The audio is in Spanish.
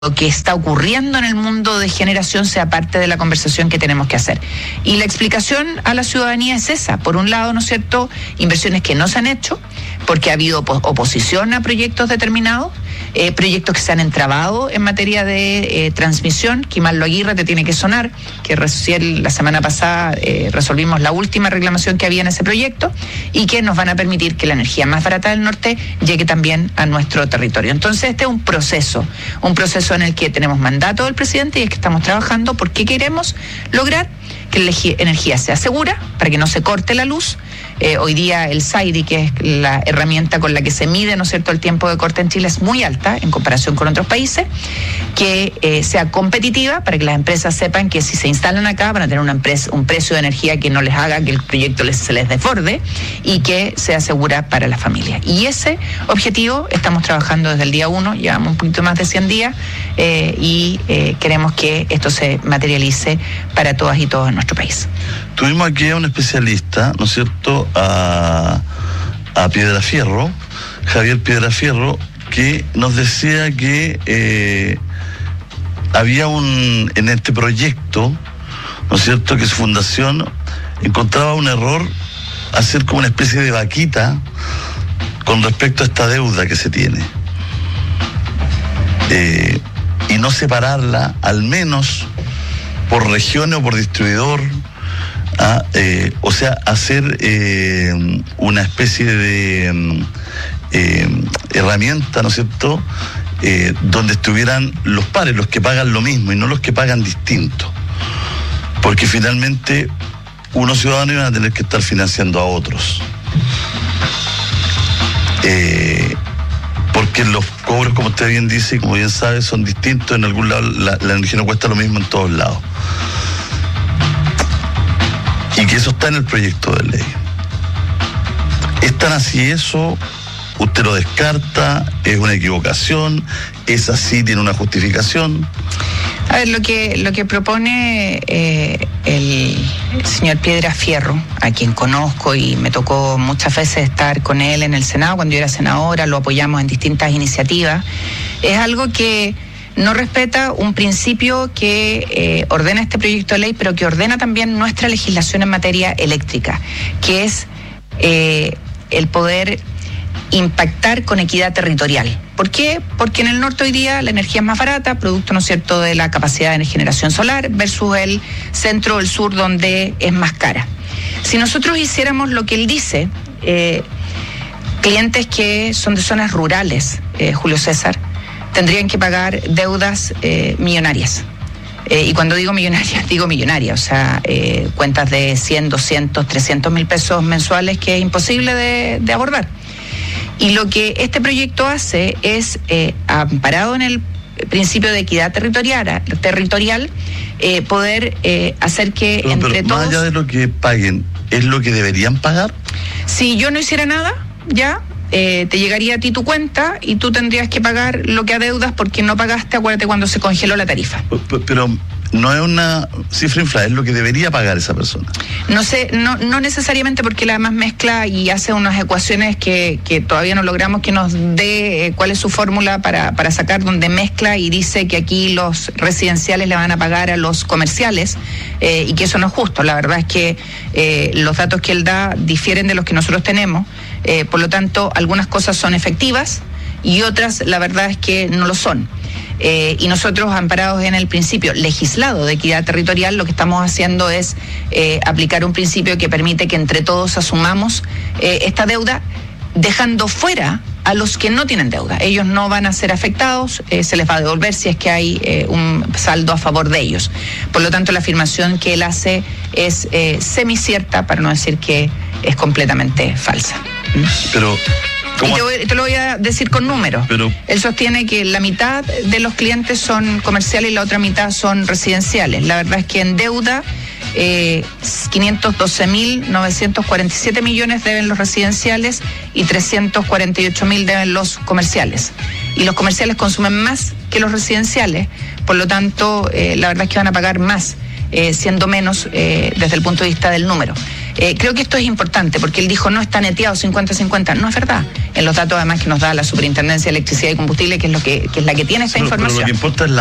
lo que está ocurriendo en el mundo de generación sea parte de la conversación que tenemos que hacer. Y la explicación a la ciudadanía es esa. Por un lado, ¿no es cierto?, inversiones que no se han hecho, porque ha habido oposición a proyectos determinados, proyectos que se han entrabado en materia de transmisión. Quimallo Aguirre te tiene que sonar, que recién la semana pasada resolvimos la última reclamación que había en ese proyecto y que nos van a permitir que la energía más barata del norte llegue también a nuestro territorio. Entonces este es un proceso en el que tenemos mandato del presidente y es que estamos trabajando porque queremos lograr que la energía sea segura, para que no se corte la luz. Hoy día el SAIDI, que es la herramienta con la que se mide, ¿no es cierto?, el tiempo de corte en Chile es muy alta en comparación con otros países, que sea competitiva para que las empresas sepan que si se instalan acá van a tener un precio de energía que no les haga que el proyecto se les desborde y que sea segura para la familia. Y ese objetivo estamos trabajando desde el día 1, llevamos un poquito más de 100 días y queremos que esto se materialice para todas y todos en nuestro país. Tuvimos aquí a un especialista, ¿no es cierto?, a Piedrafierro, Javier Piedrafierro, que nos decía que había en este proyecto, ¿no es cierto?, que su fundación encontraba un error, hacer como una especie de vaquita con respecto a esta deuda que se tiene. Y no separarla, al menos por regiones o por distribuidor, o sea, hacer una especie de herramienta, ¿no es cierto?, donde estuvieran los pares, los que pagan lo mismo y no los que pagan distinto. Porque finalmente unos ciudadanos iban a tener que estar financiando a otros. Porque los cobros, como usted bien dice y como bien sabe, son distintos. En algún lado la energía no cuesta lo mismo en todos lados. Y que eso está en el proyecto de ley. ¿Es tan así eso? ¿Usted lo descarta? ¿Es una equivocación? ¿Es así? ¿Tiene una justificación? A ver, lo que propone el señor Piedrafierro, a quien conozco y me tocó muchas veces estar con él en el Senado, cuando yo era senadora, lo apoyamos en distintas iniciativas, es algo que no respeta un principio que ordena este proyecto de ley, pero que ordena también nuestra legislación en materia eléctrica, que es el poder impactar con equidad territorial. ¿Por qué? Porque en el norte hoy día la energía es más barata, producto, ¿no es cierto?, de la capacidad de generación solar, versus el centro o el sur, donde es más cara. Si nosotros hiciéramos lo que él dice, clientes que son de zonas rurales, Julio César, tendrían que pagar deudas millonarias. Y cuando digo millonaria, o sea, cuentas de 100, 200, 300 mil pesos mensuales que es imposible de abordar. Y lo que este proyecto hace es, amparado en el principio de equidad territorial, poder hacer que pero entre todos... Más allá de lo que paguen, ¿es lo que deberían pagar? Si yo no hiciera nada, ya... te llegaría a ti tu cuenta y tú tendrías que pagar lo que adeudas porque no pagaste, acuérdate, cuando se congeló la tarifa. Pero no es una cifra inflada, es lo que debería pagar esa persona. No sé, no necesariamente, porque la además mezcla y hace unas ecuaciones que todavía no logramos que nos dé cuál es su fórmula para sacar, donde mezcla y dice que aquí los residenciales le van a pagar a los comerciales y que eso no es justo. La verdad es que los datos que él da difieren de los que nosotros tenemos. Por lo tanto, algunas cosas son efectivas y otras, la verdad es que no lo son. Y nosotros, amparados en el principio legislado de equidad territorial, lo que estamos haciendo es aplicar un principio que permite que entre todos asumamos esta deuda, dejando fuera a los que no tienen deuda. Ellos no van a ser afectados, se les va a devolver si es que hay un saldo a favor de ellos. Por lo tanto, la afirmación que él hace es semicierta, para no decir que es completamente falsa. Pero... Y te lo voy a decir con números. Pero... Él sostiene que la mitad de los clientes son comerciales y la otra mitad son residenciales. La verdad es que en deuda 512.947 millones deben los residenciales y 348.000 deben los comerciales. Y los comerciales consumen más que los residenciales, por lo tanto, la verdad es que van a pagar más, siendo menos desde el punto de vista del número. Creo que esto es importante porque él dijo no está neteado 50-50. No es verdad. En los datos además que nos da la Superintendencia de Electricidad y Combustible, que es la que tiene esta información. Pero lo que importa es